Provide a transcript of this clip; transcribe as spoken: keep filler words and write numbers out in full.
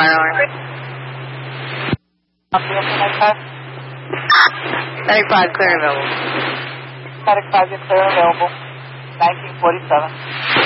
fire alarm. Medic five, clear and available. Medic five, you're clear and available. nineteen forty-seven.